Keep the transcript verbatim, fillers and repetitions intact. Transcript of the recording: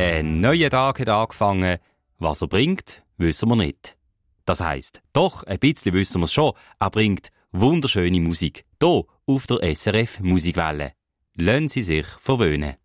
Ein neuer Tag hat angefangen. Was er bringt, wissen wir nicht. Das heisst, doch, ein bisschen wissen wir es schon. Er bringt wunderschöne Musik. Hier auf der S R F Musikwelle. Lassen Sie sich verwöhnen.